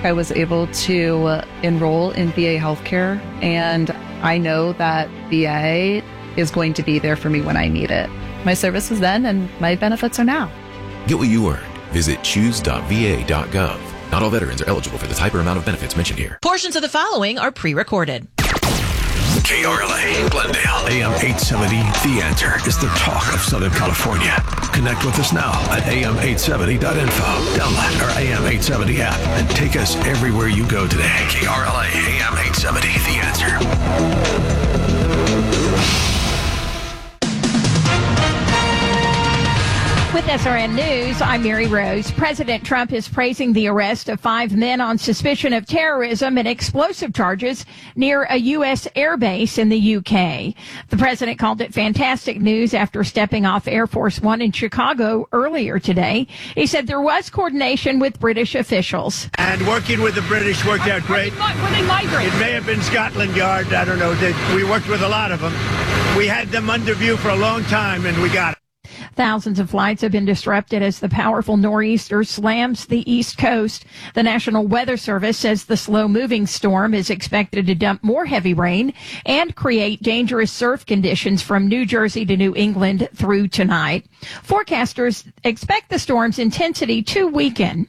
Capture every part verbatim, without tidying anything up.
I was able to enroll in V A healthcare, and I know that V A is going to be there for me when I need it. My service was then, and my benefits are now. Get what you earned. Visit choose dot v a dot gov. Not all veterans are eligible for the type or amount of benefits mentioned here. Portions of the following are pre-recorded. K R L A, Glendale, A M eight seventy. The Answer is the talk of Southern California. Connect with us now at A M eight seventy dot info. Download our A M eight seventy app and take us everywhere you go today. K R L A, A M eight seventy. The Answer. With S R N News, I'm Mary Rose. President Trump is praising the arrest of five men on suspicion of terrorism and explosive charges near a U S airbase in the U K. The president called it fantastic news after stepping off Air Force One in Chicago earlier today. He said there was coordination with British officials. And working with the British worked out great. Were they migrants? It may have been Scotland Yard. I don't know. We worked with a lot of them. We had them under view for a long time, and we got it. Thousands of flights have been disrupted as the powerful nor'easter slams the East Coast. The National Weather Service says the slow-moving storm is expected to dump more heavy rain and create dangerous surf conditions from New Jersey to New England through tonight. Forecasters expect the storm's intensity to weaken.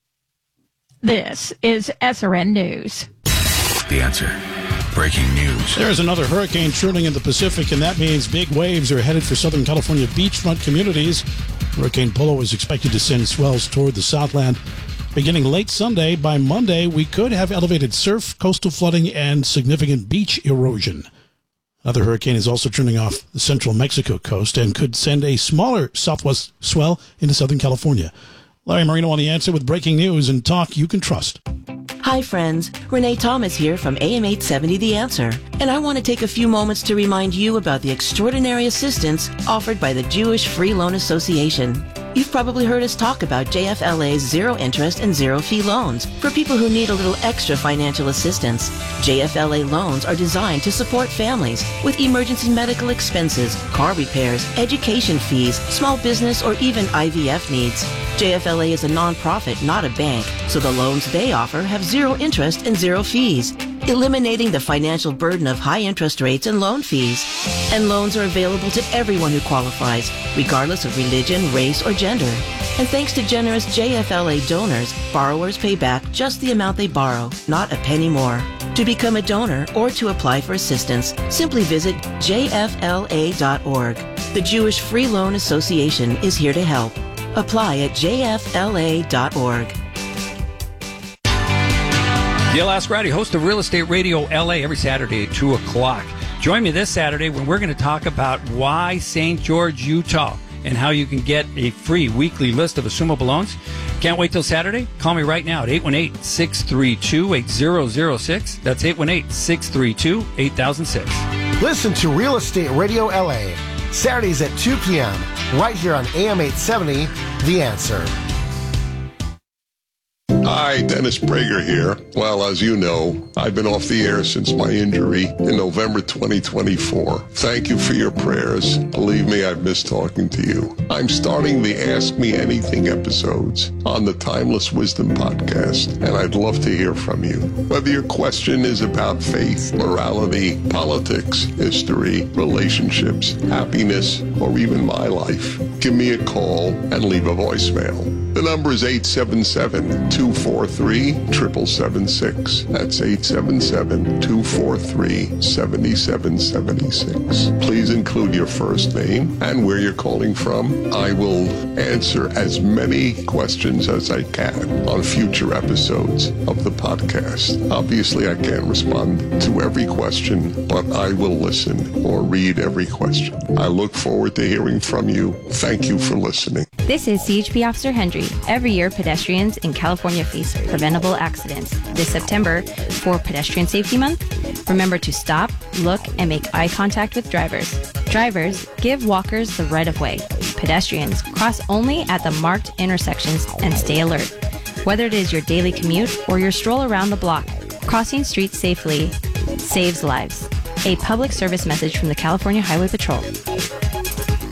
This is S R N News. The Answer. Breaking news. There's another hurricane churning in the Pacific, and that means big waves are headed for Southern California beachfront communities. Hurricane Polo is expected to send swells toward the Southland. Beginning late Sunday, by Monday, we could have elevated surf, coastal flooding, and significant beach erosion. Another hurricane is also turning off the central Mexico coast and could send a smaller southwest swell into Southern California. Larry Marino on The Answer with breaking news and talk you can trust. Hi friends, Renee Thomas here from A M eight seventy The Answer, and I want to take a few moments to remind you about the extraordinary assistance offered by the Jewish Free Loan Association. You've probably heard us talk about J F L A's zero interest and zero fee loans for people who need a little extra financial assistance. J F L A loans are designed to support families with emergency medical expenses, car repairs, education fees, small business, or even I V F needs. J F L A is a nonprofit, not a bank, so the loans they offer have zero interest and zero fees, eliminating the financial burden of high interest rates and loan fees. And loans are available to everyone who qualifies, regardless of religion, race, or gender. And thanks to generous J F L A donors, borrowers pay back just the amount they borrow, not a penny more. To become a donor or to apply for assistance, simply visit J F L A dot org. The Jewish Free Loan Association is here to help. Apply at J F L A dot org. Dale Ascarati, host of Real Estate Radio L A, every Saturday at two o'clock. Join me this Saturday when we're going to talk about why Saint George, Utah, and how you can get a free weekly list of assumable loans. Can't wait till Saturday? Call me right now at eight one eight, six three two, eight zero zero six. That's eight one eight, six three two, eight thousand six. Listen to Real Estate Radio L A, Saturdays at two p.m., right here on A M eight seventy, The Answer. Hi, Dennis Prager here. Well, as you know, I've been off the air since my injury in November twenty twenty-four. Thank you for your prayers. Believe me, I've missed talking to you. I'm starting the Ask Me Anything episodes on the Timeless Wisdom podcast, and I'd love to hear from you. Whether your question is about faith, morality, politics, history, relationships, happiness, or even my life, give me a call and leave a voicemail. The number is eight seven seven, two four three, seven seven seven six. That's eight seven seven, two four three, seven seven seven six. Please include your first name and where you're calling from. I will answer as many questions as I can on future episodes of the podcast. Obviously, I can't respond to every question, but I will listen or read every question. I look forward to hearing from you. Thank you for listening. This is C H P Officer Hendry. Every year, pedestrians in California face preventable accidents. This September, for Pedestrian Safety Month, remember to stop, look, and make eye contact with drivers. Drivers, give walkers the right of way. Pedestrians, cross only at the marked intersections and stay alert. Whether it is your daily commute or your stroll around the block, crossing streets safely saves lives. A public service message from the California Highway Patrol.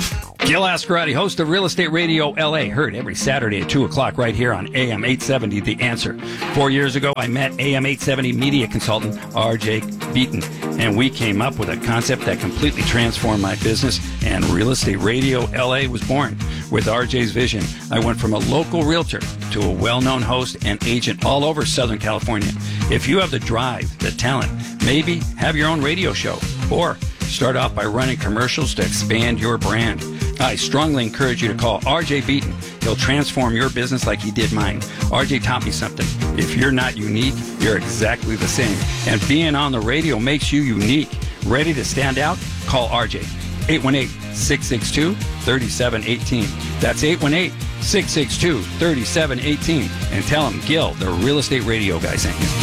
Gil Ascarati, host of Real Estate Radio L A, heard every Saturday at two o'clock right here on A M eight seventy, The Answer. Four years ago, I met A M eight seventy media consultant R J Beaton, and we came up with a concept that completely transformed my business, and Real Estate Radio L A was born. With R J's vision, I went from a local realtor to a well-known host and agent all over Southern California. If you have the drive, the talent, maybe have your own radio show, or start off by running commercials to expand your brand, I strongly encourage you to call R J Beaton. He'll transform your business like he did mine. R J taught me something. If you're not unique, you're exactly the same. And being on the radio makes you unique. Ready to stand out? Call R J. eight one eight, six six two, three seven one eight. That's eight one eight, six six two, three seven one eight. And tell him Gil, the Real Estate Radio guy, sent you.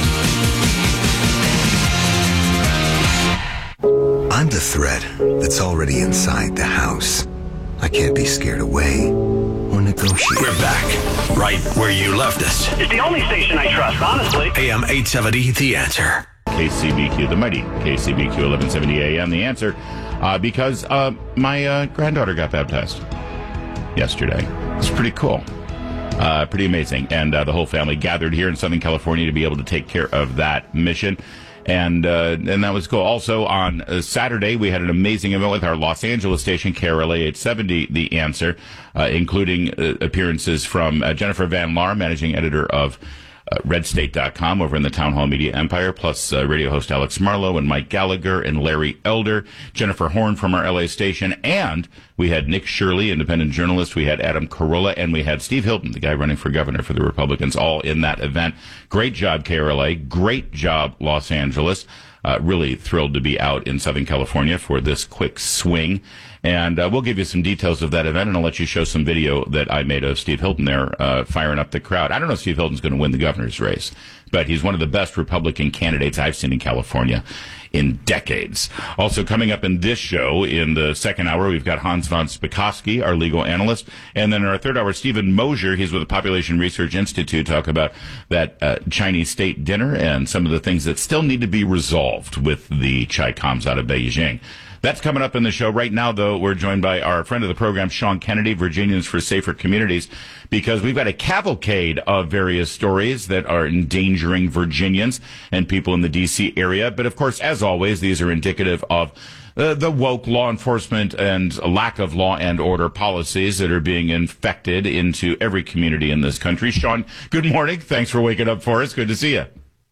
I'm the thread that's already inside the house. I can't be scared away or negotiate. We're back, right where you left us. It's the only station I trust, honestly. A M eight seventy, The Answer. K C B Q, the mighty K C B Q eleven seventy A M, The Answer, uh, because uh, my uh, granddaughter got baptized yesterday. It's pretty cool. Uh, pretty amazing. And uh, the whole family gathered here in Southern California to be able to take care of that mission. And uh, and that was cool. Also, on uh, Saturday, we had an amazing event with our Los Angeles station, K R L A eight seventy, The Answer, uh, including uh, appearances from uh, Jennifer Van Laar, managing editor of uh, red state dot com over in the Town Hall Media Empire, plus uh, radio host Alex Marlowe and Mike Gallagher and Larry Elder, Jennifer Horn from our L A station, and we had Nick Shirley, independent journalist, we had Adam Carolla, and we had Steve Hilton, the guy running for governor for the Republicans, all in that event. Great job, K R L A. Great job, Los Angeles. Uh, really thrilled to be out in Southern California for this quick swing. And uh, we'll give you some details of that event, and I'll let you show some video that I made of Steve Hilton there uh, firing up the crowd. I don't know if Steve Hilton's going to win the governor's race, but he's one of the best Republican candidates I've seen in California in decades. Also coming up in this show, in the second hour, we've got Hans von Spakovsky, our legal analyst. And then in our third hour, Stephen Mosier, he's with the Population Research Institute, talk about that uh, Chinese state dinner and some of the things that still need to be resolved with the Chi-Coms out of Beijing. That's coming up in the show. Right now, though, we're joined by our friend of the program, Sean Kennedy, Virginians for Safer Communities, because we've got a cavalcade of various stories that are endangering Virginians and people in the D C area. But, of course, as always, these are indicative of uh, the woke law enforcement and lack of law and order policies that are being infected into every community in this country. Sean, good morning. Thanks for waking up for us. Good to see you.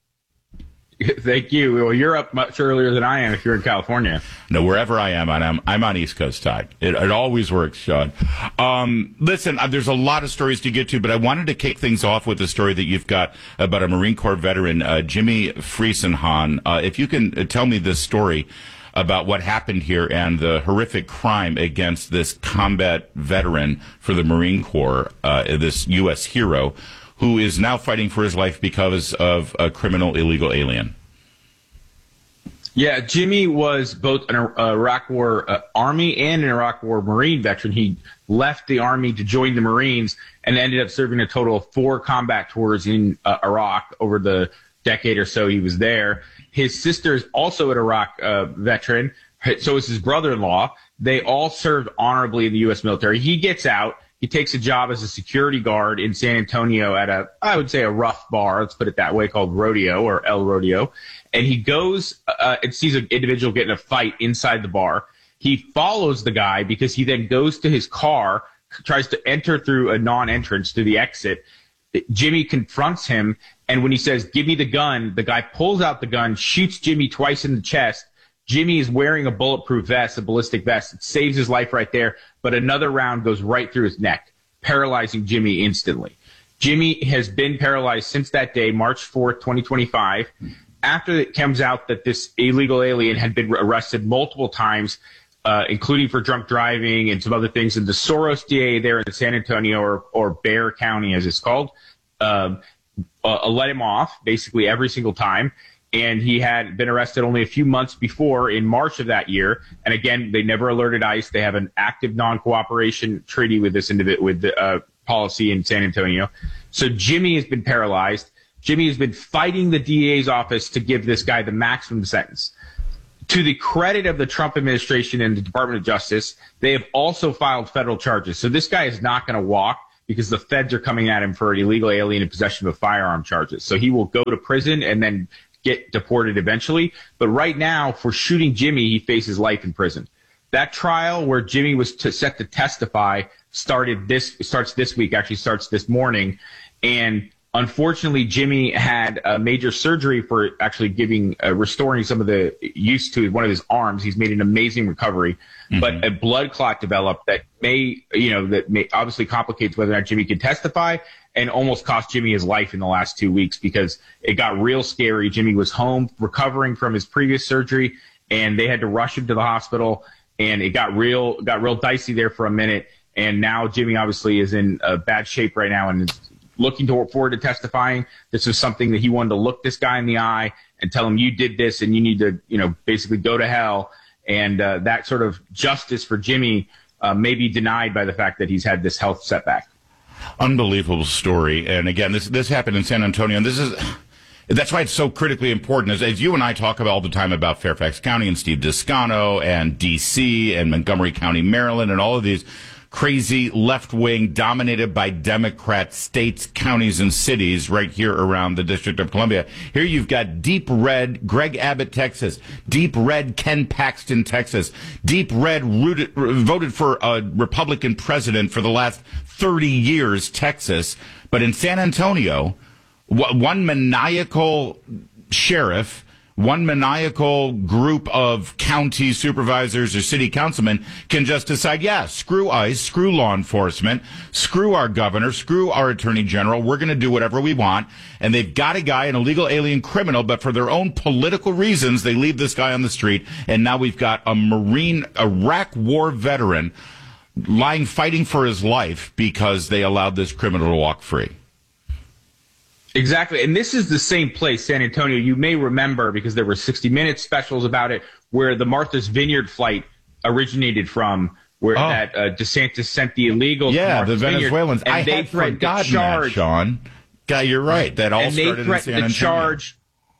Thank you. Well, you're up much earlier than I am if you're in California. No, wherever I am, I'm, I'm on East Coast time. It, it always works, Sean. Um, listen, uh, there's a lot of stories to get to, but I wanted to kick things off with a story that you've got about a Marine Corps veteran, uh, Jimmy Friesenhahn. Uh, if you can uh, tell me this story about what happened here and the horrific crime against this combat veteran for the Marine Corps, uh, this U S hero, who is now fighting for his life because of a criminal illegal alien. Yeah, Jimmy was both an Iraq War uh, Army and an Iraq War Marine veteran. He left the Army to join the Marines and ended up serving a total of four combat tours in uh, Iraq over the decade or so he was there. His sister is also an Iraq uh, veteran, so is his brother-in-law. They all served honorably in the U S military. He gets out. He takes a job as a security guard in San Antonio at a, I would say, a rough bar, let's put it that way, called Rodeo or El Rodeo. And he goes uh, and sees an individual get in a fight inside the bar. He follows the guy because he then goes to his car, tries to enter through a non-entrance to the exit. Jimmy confronts him, and when he says, "Give me the gun," the guy pulls out the gun, shoots Jimmy twice in the chest. Jimmy is wearing a bulletproof vest, a ballistic vest. It saves his life right there, but another round goes right through his neck, paralyzing Jimmy instantly. Jimmy has been paralyzed since that day, March fourth, twenty twenty-five. After it comes out that this illegal alien had been arrested multiple times, uh, including for drunk driving and some other things, and the Soros D A there in San Antonio, or, or Bexar County as it's called, um, uh, let him off basically every single time. And he had been arrested only a few months before in March of that year. And again, they never alerted ICE. They have an active non-cooperation treaty with this individual, with the uh, policy in San Antonio. So Jimmy has been paralyzed. Jimmy has been fighting the D A's office to give this guy the maximum sentence. to the credit of the Trump administration and the Department of Justice, they have also filed federal charges. So this guy is not going to walk because the feds are coming at him for illegal alien in possession of firearm charges. So he will go to prison and then get deported eventually. But right now, for shooting Jimmy, he faces life in prison. That trial where Jimmy was to, set to testify started this starts this week, actually starts this morning. And unfortunately, Jimmy had a major surgery for actually giving, uh, restoring some of the use to one of his arms. He's made an amazing recovery, mm-hmm. but a blood clot developed that may, you know, that may obviously complicates whether or not Jimmy can testify, and almost cost Jimmy his life in the last two weeks because it got real scary. Jimmy was home recovering from his previous surgery, and they had to rush him to the hospital, and it got real, got real dicey there for a minute. And now Jimmy obviously is in uh, bad shape right now and is looking to forward to testifying. This was something that he wanted to look this guy in the eye and tell him, you did this and you need to, you know, basically go to hell. And uh, that sort of justice for Jimmy uh, may be denied by the fact that he's had this health setback. Unbelievable story. And again, this this happened in San Antonio. And this is that's why it's so critically important. As, as you and I talk about all the time about Fairfax County and Steve Descano and D C and Montgomery County, Maryland, and all of these crazy left-wing, dominated by Democrat states, counties, and cities right here around the District of Columbia. Here you've got deep red Greg Abbott, Texas, deep red Ken Paxton, Texas, deep red rooted, voted for a Republican president for the last thirty years, Texas. But in San Antonio, one maniacal sheriff, one maniacal group of county supervisors or city councilmen can just decide, yeah, screw ICE, screw law enforcement, screw our governor, screw our attorney general. We're going to do whatever we want. And they've got a guy, an illegal alien criminal, but for their own political reasons, they leave this guy on the street. And now we've got a Marine, Iraq war veteran lying, fighting for his life because they allowed this criminal to walk free. Exactly. And this is the same place, San Antonio. You may remember, because there were sixty minute specials about it, where the Martha's Vineyard flight originated from, where oh. that uh, DeSantis sent the illegals yeah, to Martha's the Venezuelans. Vineyard, I and they had threatened forgotten to charge, that, Sean. God, you're right. That all and started they in threatened San to Antonio. charge.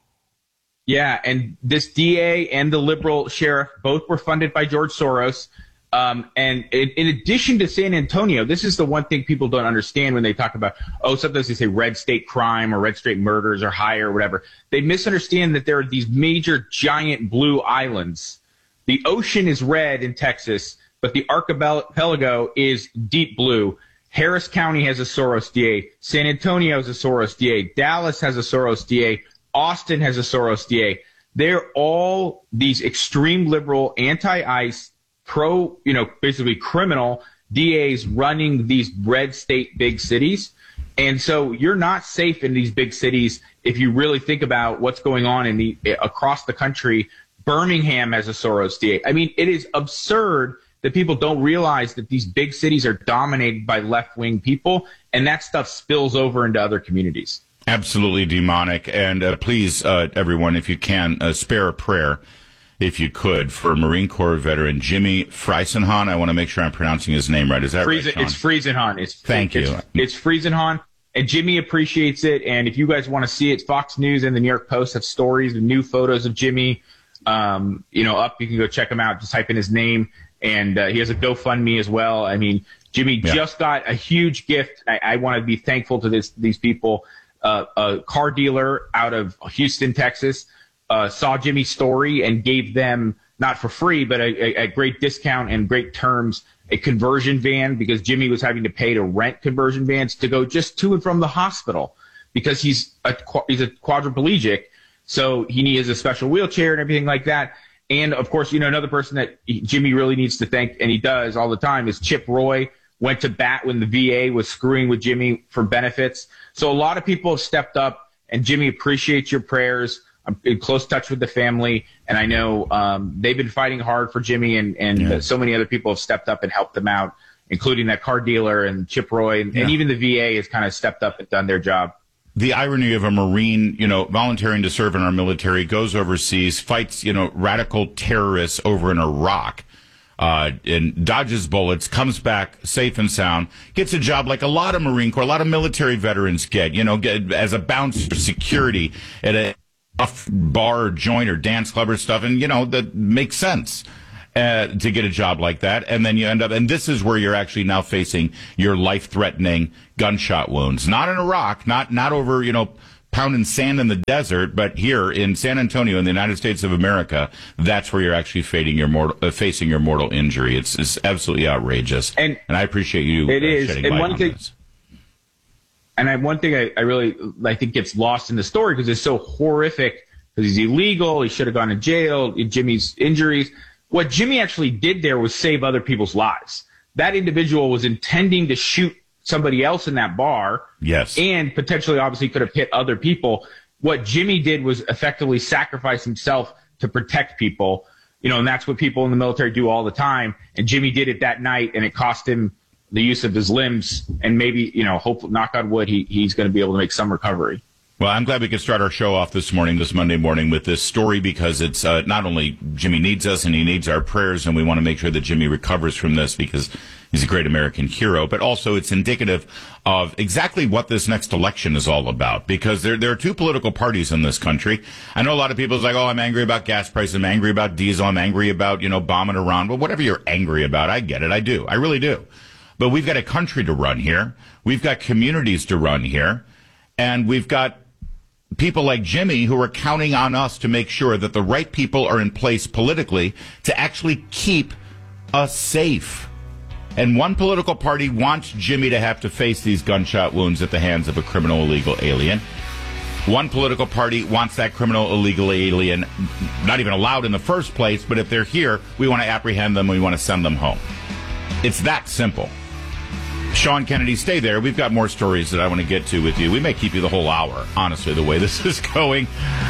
Yeah, and this D A and the liberal sheriff both were funded by George Soros. Um, and in, in addition to San Antonio, this is the one thing people don't understand when they talk about, oh, sometimes they say red state crime or red state murders are higher or whatever. They misunderstand that there are these major giant blue islands. The ocean is red in Texas, but the archipelago is deep blue. Harris County has a Soros D A. San Antonio has a Soros D A. Dallas has a Soros D A. Austin has a Soros D A. They're all these extreme liberal, anti-ICE, pro, you know, basically criminal D As running these red state big cities. And so you're not safe in these big cities if you really think about what's going on in the across the country. Birmingham has a Soros D A. I mean, it is absurd that people don't realize that these big cities are dominated by left-wing people, and that stuff spills over into other communities. Absolutely demonic. And uh, please, uh, everyone, if you can, uh, spare a prayer, if you could, for Marine Corps veteran Jimmy Friesenhahn. I want to make sure I'm pronouncing his name right. Is that Friesen, right, Sean? It's Friesenhahn. It's, Thank it's, you. It's Friesenhahn, and Jimmy appreciates it. And if you guys want to see it, Fox News and the New York Post have stories and new photos of Jimmy, um, you know, up. You can go check him out. Just type in his name. And uh, he has a GoFundMe as well. I mean, Jimmy yeah. just got a huge gift. I, I want to be thankful to this these people. Uh, a car dealer out of Houston, Texas, uh, saw Jimmy's story and gave them, not for free, but a, a, a great discount and great terms, a conversion van, because Jimmy was having to pay to rent conversion vans to go just to and from the hospital because he's a, he's a quadriplegic. So he needs a special wheelchair and everything like that. And, of course, you know, another person that he, Jimmy really needs to thank, and he does all the time, is Chip Roy. Went to bat when the V A was screwing with Jimmy for benefits. So a lot of people have stepped up, and Jimmy appreciates your prayers. I'm in close touch with the family, and I know um, they've been fighting hard for Jimmy, and, and yeah. so many other people have stepped up and helped them out, including that car dealer and Chip Roy, and, yeah. and even the V A has kind of stepped up and done their job. The irony of a Marine, you know, volunteering to serve in our military, goes overseas, fights, you know, radical terrorists over in Iraq, uh, and dodges bullets, comes back safe and sound, gets a job like a lot of Marine Corps, a lot of military veterans get, you know, get, as a bouncer, security at a a f- bar or joint or dance club or stuff, and, you know, that makes sense uh, to get a job like that. And then you end up, and this is where you're actually now facing your life-threatening gunshot wounds. Not in Iraq, not not over, you know, pounding sand in the desert, but here in San Antonio in the United States of America, that's where you're actually facing your mortal, uh, facing your mortal injury. It's, it's absolutely outrageous. And, and I appreciate you it uh, is. shedding And light one on thing, this. And I, one thing I, I really, I think gets lost in the story because it's so horrific because he's illegal. He should have gone to jail. Jimmy's injuries. What Jimmy actually did there was save other people's lives. That individual was intending to shoot somebody else in that bar. Yes. And potentially, obviously, could have hit other people. What Jimmy did was effectively sacrifice himself to protect people. You know, and that's what people in the military do all the time. And Jimmy did it that night, and it cost him the use of his limbs. And maybe, you know, hopefully, knock on wood, he, he's going to be able to make some recovery. Well, I'm glad we could start our show off this morning, this Monday morning, with this story because it's uh, not only Jimmy needs us and he needs our prayers, and we want to make sure that Jimmy recovers from this because he's a great American hero, but also it's indicative of exactly what this next election is all about because there there are two political parties in this country. I know a lot of people is like, oh, I'm angry about gas prices, I'm angry about diesel, I'm angry about, you know, bombing Iran. Well, whatever you're angry about, I get it. I do. I really do. But we've got a country to run here. We've got communities to run here. And we've got people like Jimmy who are counting on us to make sure that the right people are in place politically to actually keep us safe. And one political party wants Jimmy to have to face these gunshot wounds at the hands of a criminal illegal alien. One political party wants that criminal illegal alien not even allowed in the first place, but if they're here, we want to apprehend them, we want to send them home. It's that simple. Sean Kennedy, stay there. We've got more stories that I want to get to with you. We may keep you the whole hour, honestly, the way this is going.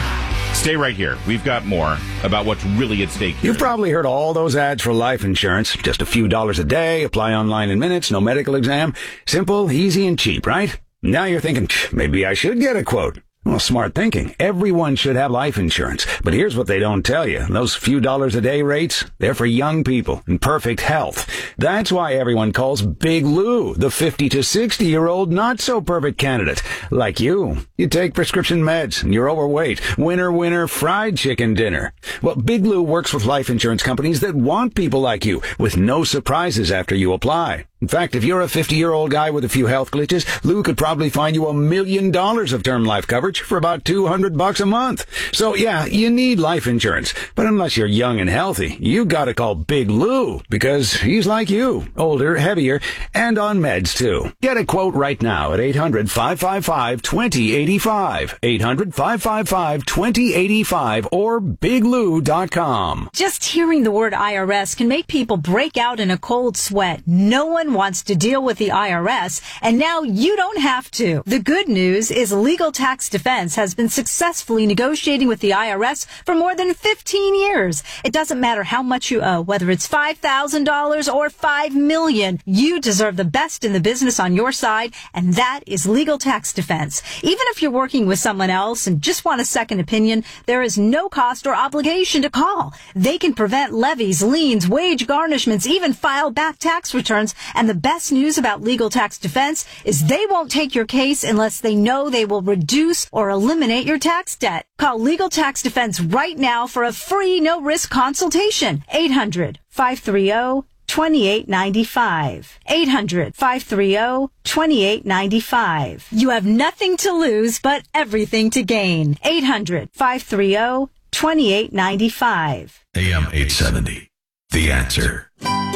Stay right here. We've got more about what's really at stake here. You've probably heard all those ads for life insurance. Just a few dollars a day, apply online in minutes, no medical exam. Simple, easy, and cheap, right? Now you're thinking, maybe I should get a quote. Well, smart thinking. Everyone should have life insurance. But here's what they don't tell you. Those few dollars a day rates, they're for young people in perfect health. That's why everyone calls Big Lou the fifty to sixty year old not so perfect candidate. Like you. You take prescription meds and you're overweight. Winner, winner, fried chicken dinner. Well, Big Lou works with life insurance companies that want people like you with no surprises after you apply. In fact, if you're a fifty-year-old guy with a few health glitches, Lou could probably find you a million dollars of term life coverage for about two hundred bucks a month. So yeah, you need life insurance. But unless you're young and healthy, you gotta call Big Lou because he's like you, older, heavier, and on meds too. Get a quote right now at eight hundred, five five five, two zero eight five. eight hundred, five five five, two zero eight five or big lou dot com. Just hearing the word I R S can make people break out in a cold sweat. No one wants to deal with the I R S, and now you don't have to. The good news is Legal Tax Defense has been successfully negotiating with the I R S for more than fifteen years. It doesn't matter how much you owe, whether it's five thousand dollars or five million dollars. You deserve the best in the business on your side, and that is Legal Tax Defense. Even if you're working with someone else and just want a second opinion, there is no cost or obligation to call. They can prevent levies, liens, wage garnishments, even file back tax returns. And the best news about Legal Tax Defense is they won't take your case unless they know they will reduce or eliminate your tax debt. Call Legal Tax Defense right now for a free no-risk consultation. eight hundred, five three zero, two eight nine five. eight hundred, five three zero, two eight nine five. You have nothing to lose but everything to gain. eight hundred, five three zero, two eight nine five. A M eight seventy, The Answer.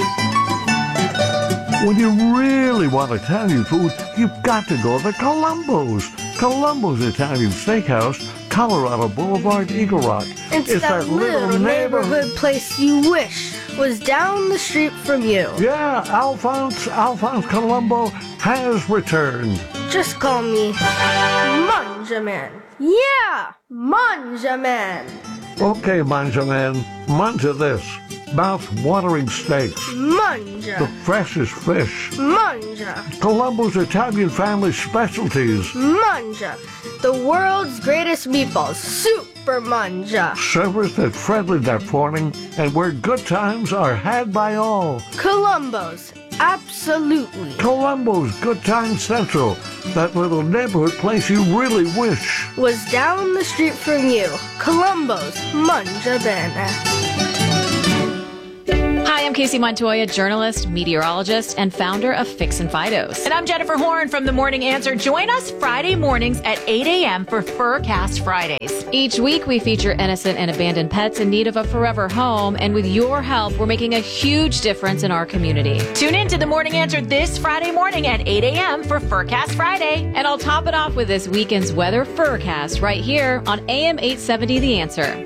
When you really want Italian food, you've got to go to Columbo's. Columbo's Italian Steakhouse, Colorado Boulevard, Eagle Rock. It's, it's that, that little neighborhood place you wish was down the street from you. Yeah, Alphonse, Alphonse Columbo has returned. Just call me Manjaman. Yeah, Manjaman. Okay, Manjaman, manja this. Mouth-watering steaks. Manja. The freshest fish. Manja. Columbo's Italian family specialties. Manja. The world's greatest meatballs. Super Manja. Serviced at friendly that morning and where good times are had by all. Columbo's Absolutely. Columbo's Good Time Central, that little neighborhood place you really wish was down the street from you. Columbo's Mangia Bene. Hi, I'm Casey Montoya, journalist, meteorologist, and founder of Fix and Fidos. And I'm Jennifer Horn from The Morning Answer. Join us Friday mornings at eight a.m. for Furcast Fridays. Each week, we feature innocent and abandoned pets in need of a forever home. And with your help, we're making a huge difference in our community. Tune in to The Morning Answer this Friday morning at eight a.m. for Furcast Friday. And I'll top it off with this weekend's weather Furcast right here on A M eight seventy The Answer.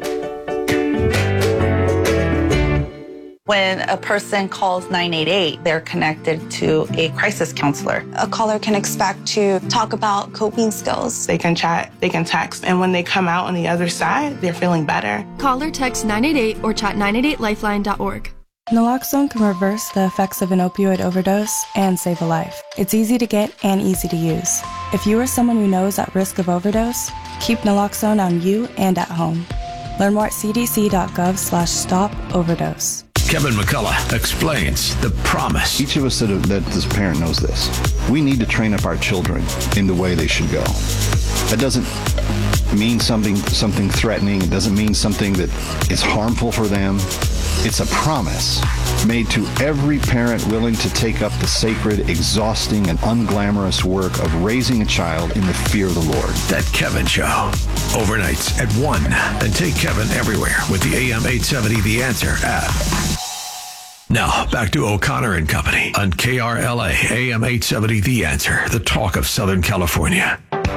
When a person calls nine eight eight, they're connected to a crisis counselor. A caller can expect to talk about coping skills. They can chat, they can text, and when they come out on the other side, they're feeling better. Call or text nine eight eight or chat nine eight eight lifeline dot org. Naloxone can reverse the effects of an opioid overdose and save a life. It's easy to get and easy to use. If you or someone you know is at risk of overdose, keep naloxone on you and at home. Learn more at c d c dot gov slash stop overdose. Kevin McCullough explains the promise. Each of us that, that is a parent knows this. We need to train up our children in the way they should go. That doesn't mean something something threatening. It doesn't mean something that is harmful for them. It's a promise made to every parent willing to take up the sacred, exhausting, and unglamorous work of raising a child in the fear of the Lord. That Kevin Show. Overnights at one. And take Kevin everywhere with the A M eight seventy The Answer app. Now, back to O'Connor and Company on K R L A, A M eight seventy The Answer, the talk of Southern California.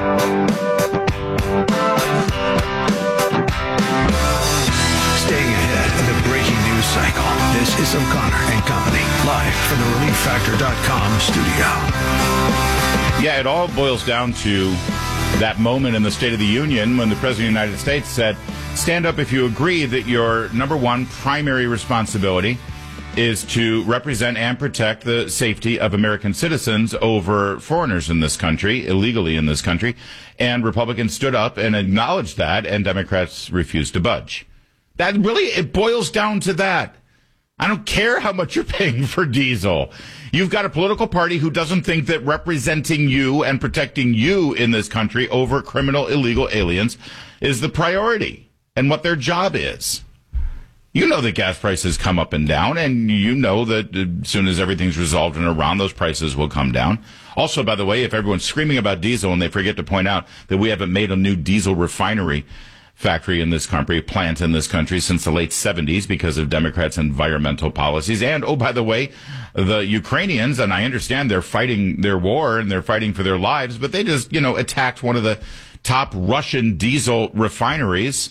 Staying ahead of the breaking news cycle, this is O'Connor and Company, live from the relief factor dot com studio. Yeah, it all boils down to that moment in the State of the Union when the President of the United States said, stand up if you agree that your number one primary responsibility is to represent and protect the safety of American citizens over foreigners in this country, illegally in this country. And Republicans stood up and acknowledged that, and Democrats refused to budge. That really, it boils down to that. I don't care how much you're paying for diesel. You've got a political party who doesn't think that representing you and protecting you in this country over criminal, illegal aliens is the priority and what their job is. You know that gas prices come up and down, and you know that as soon as everything's resolved in Iran, those prices will come down. Also, by the way, if everyone's screaming about diesel and they forget to point out that we haven't made a new diesel refinery factory in this country, plant in this country since the late seventies because of Democrats' environmental policies. And, oh, by the way, the Ukrainians, and I understand they're fighting their war and they're fighting for their lives, but they just, you know, attacked one of the top Russian diesel refineries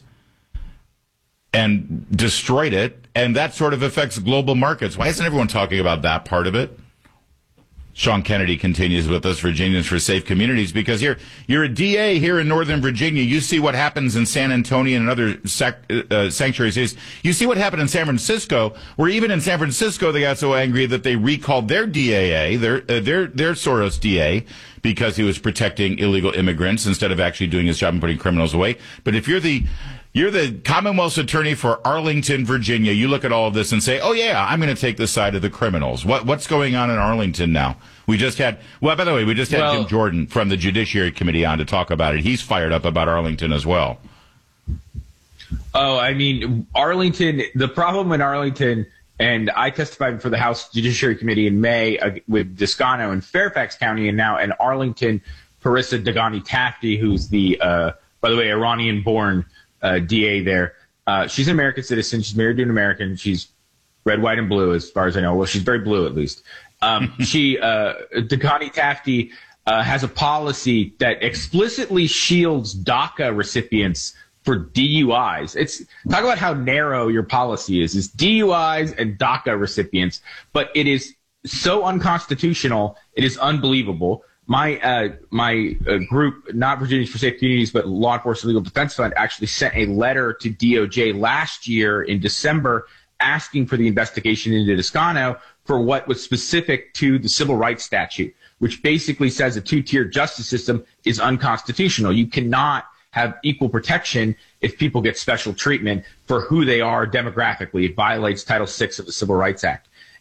and destroyed it, and that sort of affects global markets. Why isn't everyone talking about that part of it? Sean Kennedy continues with us, Virginians for Safe Communities, because you're, you're a D A here in Northern Virginia. You see what happens in San Antonio and other sac, uh, sanctuary cities. You see what happened in San Francisco, where even in San Francisco they got so angry that they recalled their D A A, their, uh, their, their Soros D A, because he was protecting illegal immigrants instead of actually doing his job and putting criminals away. But if you're the You're the Commonwealth's attorney for Arlington, Virginia. You look at all of this and say, oh, yeah, I'm going to take the side of the criminals. What What's going on in Arlington now? We just had, well, by the way, we just had well, Jim Jordan from the Judiciary Committee on to talk about it. He's fired up about Arlington as well. Oh, I mean, Arlington, the problem in Arlington, and I testified for the House Judiciary Committee in May uh, with Descano in Fairfax County, and now in Arlington, Parissa Dagani Tafti, who's the, uh, by the way, Iranian-born Uh, D A there. Uh, she's an American citizen. She's married to an American. She's red, white, and blue, as far as I know. Well, she's very blue, at least. Um, she, uh, Dagani Tafti, uh, has a policy that explicitly shields DACA recipients for D U Is. It's talk about how narrow your policy is. It's D U Is and DACA recipients, but it is so unconstitutional. It is unbelievable. My uh, my uh, group, not Virginians for Safe Communities, but Law Enforcement Legal Defense Fund, actually sent a letter to D O J last year in December asking for the investigation into Descano for what was specific to the civil rights statute, which basically says a two-tiered justice system is unconstitutional. You cannot have equal protection if people get special treatment for who they are demographically. It violates Title six of the Civil Rights Act.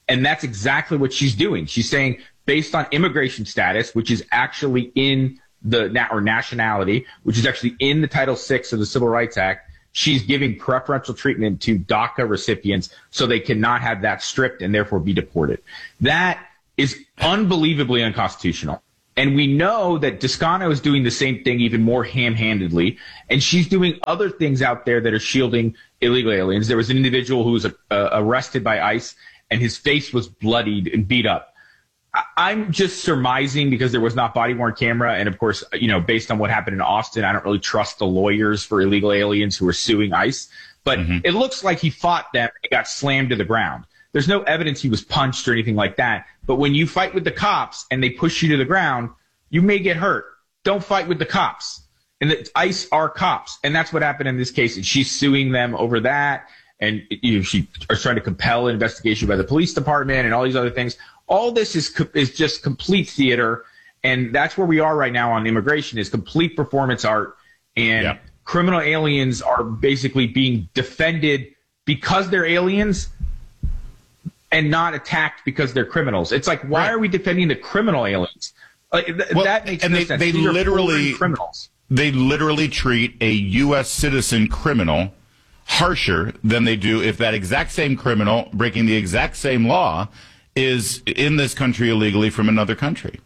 And that's exactly what she's doing. She's saying, based on immigration status, which is actually in the, or nationality, which is actually in the Title six of the Civil Rights Act, she's giving preferential treatment to DACA recipients so they cannot have that stripped and therefore be deported. That is unbelievably unconstitutional. And we know that Descano is doing the same thing even more ham-handedly, and she's doing other things out there that are shielding illegal aliens. There was an individual who was uh, arrested by ICE, and his face was bloodied and beat up. I- I'm just surmising because there was not body-worn camera, and of course, you know, based on what happened in Austin, I don't really trust the lawyers for illegal aliens who are suing ICE. But mm-hmm. it looks like he fought them and got slammed to the ground. There's no evidence he was punched or anything like that. But when you fight with the cops and they push you to the ground, you may get hurt. Don't fight with the cops. And the ICE are cops. And that's what happened in this case. And she's suing them over that. And you know, she is trying to compel an investigation by the police department and all these other things. All this is is just complete theater. And that's where we are right now on immigration, is complete performance art. And yeah. criminal aliens are basically being defended because they're aliens and not attacked because they're criminals. It's like, why right. are we defending the criminal aliens? Like, th- well, that makes and no they, sense. They These literally are criminals. They literally treat a U S citizen criminal harsher than they do if that exact same criminal breaking the exact same law is in this country illegally from another country.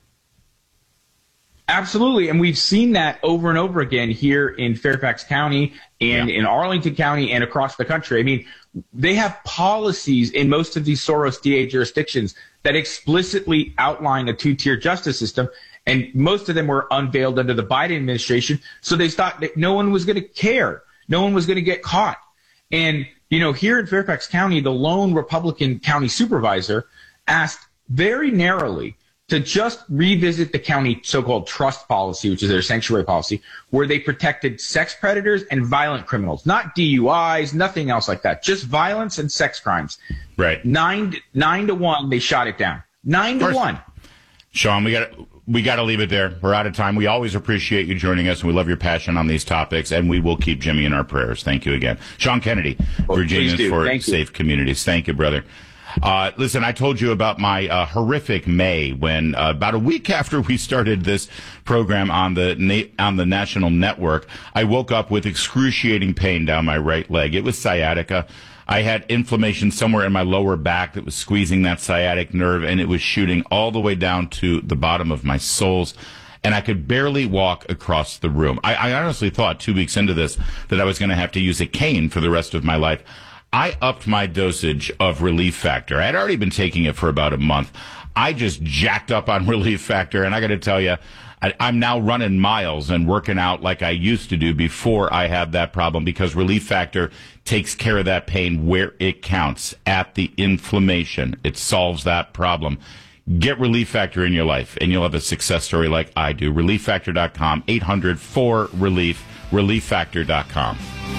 Absolutely, and we've seen that over and over again here in Fairfax County and yeah. in Arlington County and across the country. I mean, they have policies in most of these Soros D A jurisdictions that explicitly outline a two-tier justice system, and most of them were unveiled under the Biden administration, so they thought that no one was going to care. No one was going to get caught. And, you know, here in Fairfax County, the lone Republican county supervisor asked very narrowly to just revisit the county so-called trust policy, which is their sanctuary policy, where they protected sex predators and violent criminals, not D U Is, nothing else like that, just violence and sex crimes. Right. Nine, nine to one, they shot it down. Nine to one. Sean, we got we got to leave it there. We're out of time. We always appreciate you joining us, and we love your passion on these topics, and we will keep Jimmy in our prayers. Thank you again. Sean Kennedy, well, Virginians for Thank Safe you. Communities. Thank you, brother. Uh, listen, I told you about my uh, horrific May when uh, about a week after we started this program on the na- on the national network, I woke up with excruciating pain down my right leg. It was sciatica. I had inflammation somewhere in my lower back that was squeezing that sciatic nerve, and it was shooting all the way down to the bottom of my soles. And I could barely walk across the room. I, I honestly thought two weeks into this that I was going to have to use a cane for the rest of my life. I upped my dosage of Relief Factor. I had already been taking it for about a month. I just jacked up on Relief Factor, and I got to tell you, I, I'm now running miles and working out like I used to do before I had that problem, because Relief Factor takes care of that pain where it counts, at the inflammation. It solves that problem. Get Relief Factor in your life, and you'll have a success story like I do. relief factor dot com, eight hundred four relief, relief factor dot com.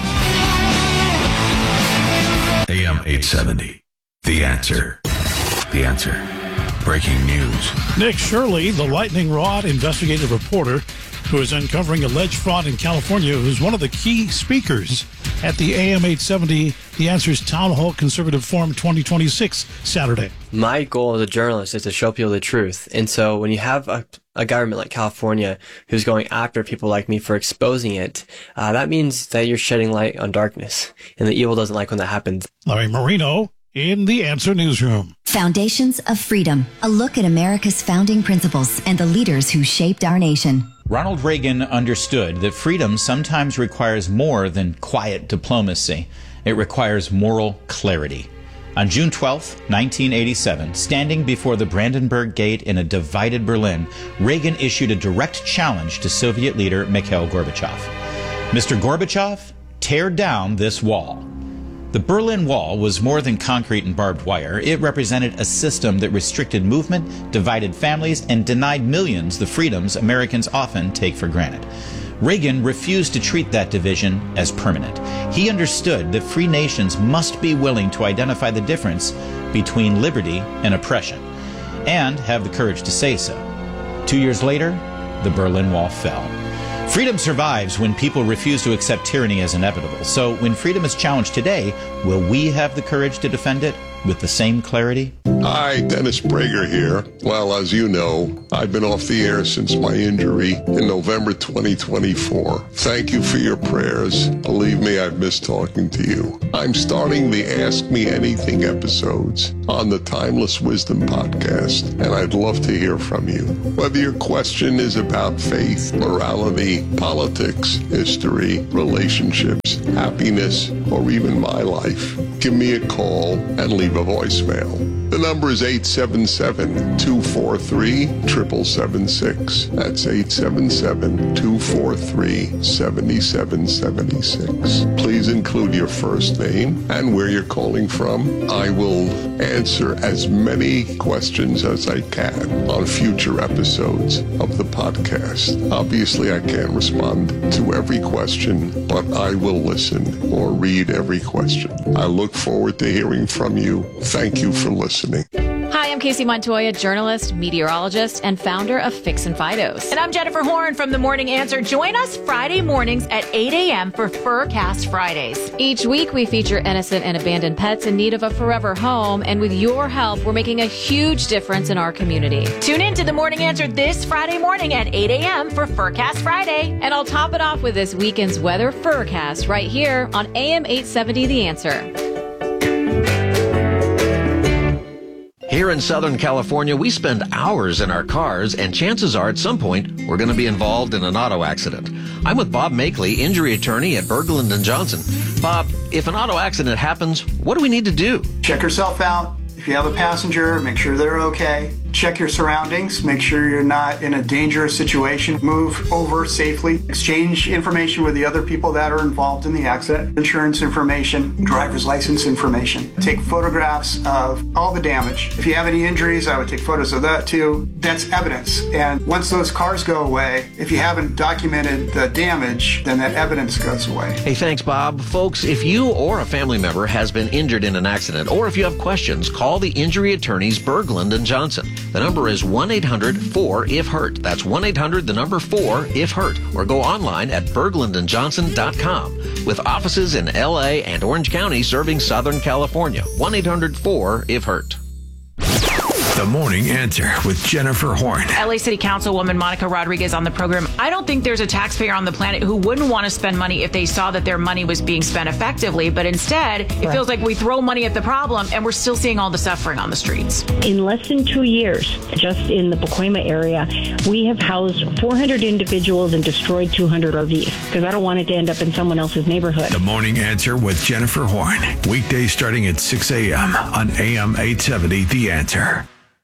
A M eight seventy. The Answer. The Answer. Breaking news. Nick Shirley, the lightning rod investigative reporter who is uncovering alleged fraud in California, who's one of the key speakers at the A M eight seventy The Answer's Town Hall Conservative Forum twenty twenty-six Saturday. My goal as a journalist is to show people the truth. And so when you have a, a government like California who's going after people like me for exposing it, uh, that means that you're shedding light on darkness. And the evil doesn't like when that happens. Larry Marino in the Answer Newsroom. Foundations of Freedom. A look at America's founding principles and the leaders who shaped our nation. Ronald Reagan understood that freedom sometimes requires more than quiet diplomacy. It requires moral clarity. On June twelfth, nineteen eighty-seven, standing before the Brandenburg Gate in a divided Berlin, Reagan issued a direct challenge to Soviet leader Mikhail Gorbachev. Mister Gorbachev, tear down this wall. The Berlin Wall was more than concrete and barbed wire. It represented a system that restricted movement, divided families, and denied millions the freedoms Americans often take for granted. Reagan refused to treat that division as permanent. He understood that free nations must be willing to identify the difference between liberty and oppression, and have the courage to say so. Two years later, the Berlin Wall fell. Freedom survives when people refuse to accept tyranny as inevitable. So when freedom is challenged today, will we have the courage to defend it with the same clarity? Hi, Dennis Prager here. Well, as you know, I've been off the air since my injury in November twenty twenty-four. Thank you for your prayers. Believe me, I've missed talking to you. I'm starting the Ask Me Anything episodes on the Timeless Wisdom podcast, and I'd love to hear from you. Whether your question is about faith, morality, politics, history, relationships, happiness, or even my life, give me a call and leave a voicemail. The number is eight seven seven, two four three, seven seven seven six. That's eight seven seven, two four three, seven seven seven six. Please include your first name and where you're calling from. I will answer as many questions as I can on future episodes of the podcast. Obviously, I can't respond to every question, but I will listen or read every question. I look forward to hearing from you. Thank you for listening. Hi, I'm Casey Montoya, journalist, meteorologist, and founder of Fix and Fidos. And I'm Jennifer Horn from The Morning Answer. Join us Friday mornings at eight a.m. for Furcast Fridays. Each week, we feature innocent and abandoned pets in need of a forever home. And with your help, we're making a huge difference in our community. Tune in to The Morning Answer this Friday morning at eight a.m. for Furcast Friday. And I'll top it off with this weekend's weather Furcast right here on A M eight seventy The Answer. Here in Southern California, we spend hours in our cars, and chances are at some point we're going to be involved in an auto accident. I'm with Bob Makeley, injury attorney at Berglund and Johnson. Bob, if an auto accident happens, what do we need to do? Check yourself out. If you have a passenger, make sure they're okay. Check your surroundings. Make sure you're not in a dangerous situation. Move over safely. Exchange information with the other people that are involved in the accident. Insurance information, driver's license information. Take photographs of all the damage. If you have any injuries, I would take photos of that too. That's evidence. And once those cars go away, if you haven't documented the damage, then that evidence goes away. Hey, thanks, Bob. Folks, if you or a family member has been injured in an accident, or if you have questions, call the injury attorneys Berglund and Johnson. The number is one eight hundred four if hurt. That's one eight hundred, the number four if hurt. Or go online at berglund and johnson dot com. With offices in L A and Orange County serving Southern California. one eight hundred four if hurt. The Morning Answer with Jennifer Horn. L A City Councilwoman Monica Rodriguez on the program. I don't think there's a taxpayer on the planet who wouldn't want to spend money if they saw that their money was being spent effectively. But instead, it Right. feels like we throw money at the problem and we're still seeing all the suffering on the streets. In less than two years, just in the Pacoima area, we have housed four hundred individuals and destroyed two hundred R Vs because I don't want it to end up in someone else's neighborhood. The Morning Answer with Jennifer Horn. Weekdays starting at six a.m. on A M eight seventy The Answer.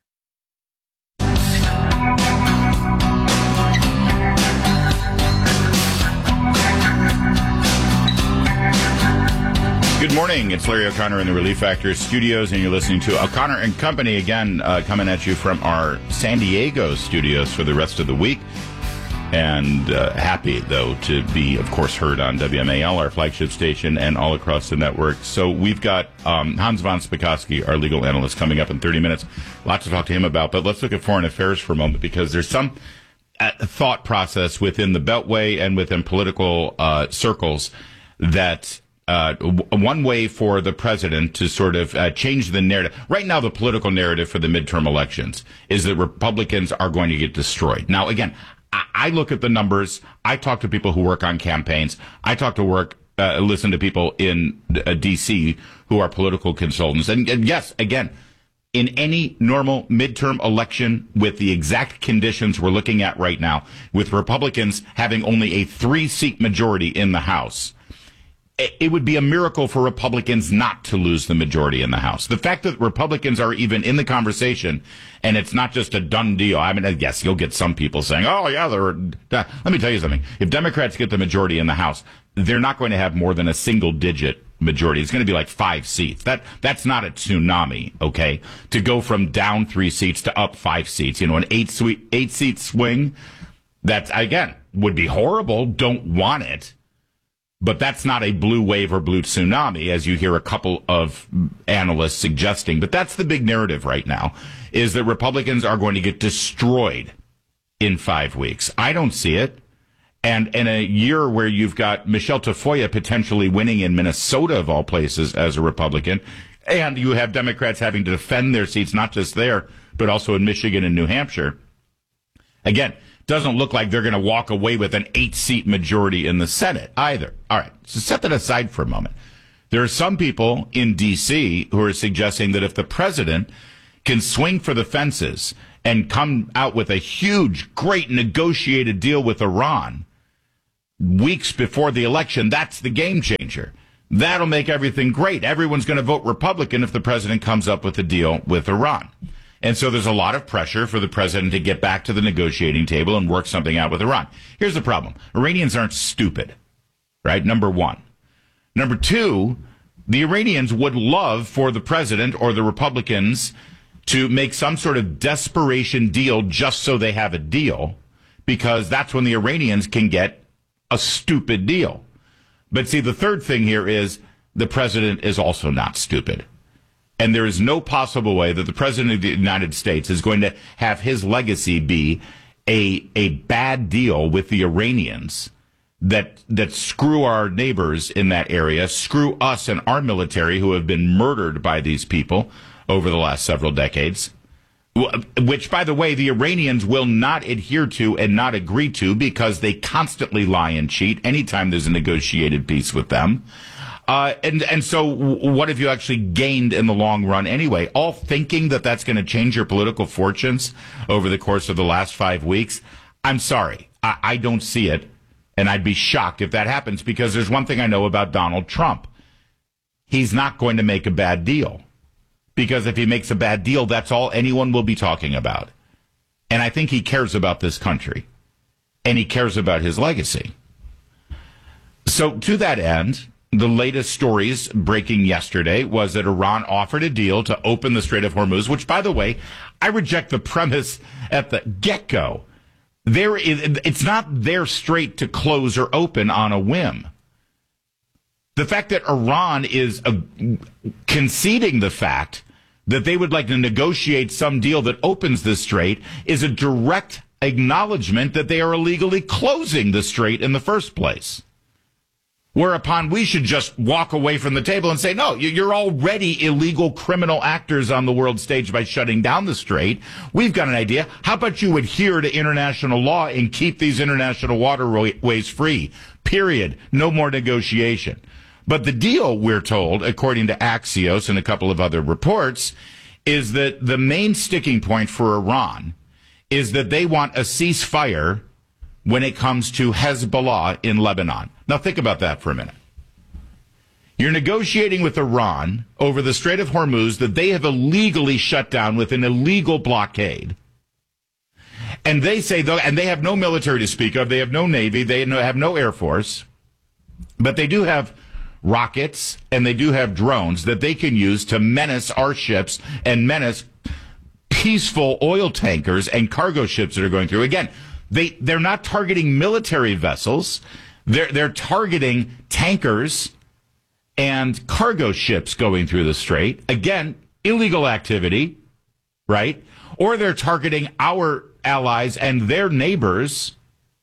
Good morning. It's Larry O'Connor in the Relief Factor studios, and you're listening to O'Connor and Company again, uh, coming at you from our San Diego studios for the rest of the week. And uh, happy, though, to be, of course, heard on W M A L, our flagship station, and all across the network. So we've got um, Hans von Spakovsky, our legal analyst, coming up in thirty minutes. A lot to talk to him about, but let's look at foreign affairs for a moment, because there's some uh, thought process within the Beltway and within political uh, circles that Uh, w- one way for the president to sort of uh, change the narrative. Right now, the political narrative for the midterm elections is that Republicans are going to get destroyed. Now, again, I, I look at the numbers. I talk to people who work on campaigns. I talk to work, uh, listen to people in uh, D C who are political consultants. And, and yes, again, in any normal midterm election with the exact conditions we're looking at right now, with Republicans having only a three-seat majority in the House, it would be a miracle for Republicans not to lose the majority in the House. The fact that Republicans are even in the conversation, and it's not just a done deal. I mean, yes, you'll get some people saying, oh, yeah, they're... Uh, let me tell you something. If Democrats get the majority in the House, they're not going to have more than a single-digit majority. It's going to be like five seats. That That's not a tsunami, okay? To go from down three seats to up five seats, you know, an eight eight-seat swing, that, again, would be horrible. Don't want it. But that's not a blue wave or blue tsunami, as you hear a couple of analysts suggesting. But that's the big narrative right now, is that Republicans are going to get destroyed in five weeks. I don't see it. And in a year where you've got Michelle Tafoya potentially winning in Minnesota, of all places, as a Republican, and you have Democrats having to defend their seats, not just there, but also in Michigan and New Hampshire. Again, doesn't look like they're going to walk away with an eight-seat majority in the Senate either. All right, so set that aside for a moment. There are some people in D C who are suggesting that if the president can swing for the fences and come out with a huge, great negotiated deal with Iran weeks before the election, that's the game changer. That'll make everything great. Everyone's going to vote Republican if the president comes up with a deal with Iran. And so there's a lot of pressure for the president to get back to the negotiating table and work something out with Iran. Here's the problem. Iranians aren't stupid, right? Number one. Number two, the Iranians would love for the president or the Republicans to make some sort of desperation deal just so they have a deal, because that's when the Iranians can get a stupid deal. But see, the third thing here is the president is also not stupid. And there is no possible way that the president of the United States is going to have his legacy be a a bad deal with the Iranians that that screw our neighbors in that area, screw us and our military who have been murdered by these people over the last several decades, which, by the way, the Iranians will not adhere to and not agree to because they constantly lie and cheat anytime there's a negotiated peace with them. Uh, and, and so what have you actually gained in the long run anyway? All thinking that that's going to change your political fortunes over the course of the last five weeks? I'm sorry. I, I don't see it. And I'd be shocked if that happens, because there's one thing I know about Donald Trump. He's not going to make a bad deal. Because if he makes a bad deal, that's all anyone will be talking about. And I think he cares about this country. And he cares about his legacy. So to that end, the latest stories breaking yesterday was that Iran offered a deal to open the Strait of Hormuz, which, by the way, I reject the premise at the get-go. There is, it's not their strait to close or open on a whim. The fact that Iran is uh, conceding the fact that they would like to negotiate some deal that opens the strait is a direct acknowledgement that they are illegally closing the strait in the first place. Whereupon we should just walk away from the table and say, no, you're already illegal criminal actors on the world stage by shutting down the strait. We've got an idea. How about you adhere to international law and keep these international waterways free? Period. No more negotiation. But the deal, we're told, according to Axios and a couple of other reports, is that the main sticking point for Iran is that they want a ceasefire when it comes to Hezbollah in Lebanon. Now think about that for a minute. You're negotiating with Iran over the Strait of Hormuz that they have illegally shut down with an illegal blockade. And they say, though, and they have no military to speak of, they have no navy, they have no air force, but they do have rockets and they do have drones that they can use to menace our ships and menace peaceful oil tankers and cargo ships that are going through. Again, They, they're not targeting military vessels. They're, they're targeting tankers and cargo ships going through the strait. Again, illegal activity, right? Or they're targeting our allies and their neighbors.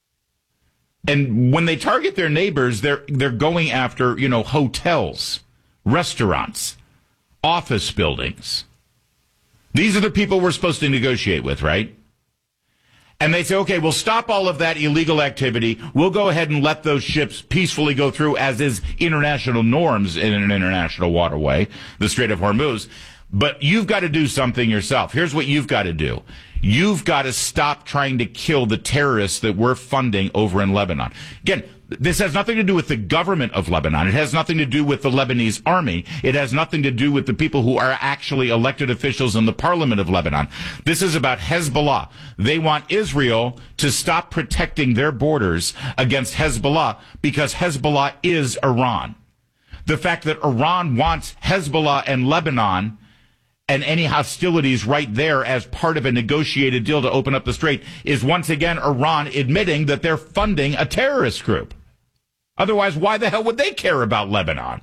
And when they target their neighbors, they're, they're going after, you know, hotels, restaurants, office buildings. These are the people we're supposed to negotiate with, right? And they say, okay, we'll stop all of that illegal activity. We'll go ahead and let those ships peacefully go through, as is international norms in an international waterway, the Strait of Hormuz. But you've got to do something yourself. Here's what you've got to do. You've got to stop trying to kill the terrorists that we're funding over in Lebanon. Again, this has nothing to do with the government of Lebanon. It has nothing to do with the Lebanese army. It has nothing to do with the people who are actually elected officials in the parliament of Lebanon. This is about Hezbollah. They want Israel to stop protecting their borders against Hezbollah because Hezbollah is Iran. The fact that Iran wants Hezbollah and Lebanon and any hostilities right there as part of a negotiated deal to open up the strait is once again Iran admitting that they're funding a terrorist group. Otherwise, why the hell would they care about Lebanon?